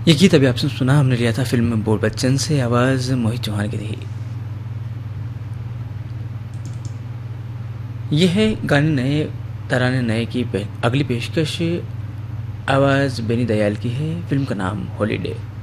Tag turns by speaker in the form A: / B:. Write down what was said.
A: ये गीत अभी आपने सुना, हमने लिया था फिल्म बोल बच्चन से, आवाज़ मोहित चौहान की थी। यह है गाने नए, तराने नए की अगली पेशकश, आवाज़ बेनी दयाल की है। फिल्म का नाम हॉलीडे।